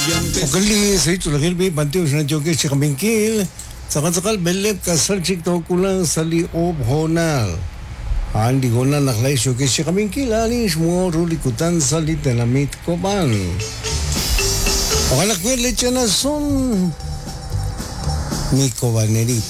Okali sa ito lahir may bantiw sa nadyoke si Kamingkil. Sakal belep kasal chik to kulang sa liob honal. Andi ko na naklay siyo kay si Kamingkil alis mo rulikutan sa litanamit ko ban. Okalak ko leche na son. Miko Banerito.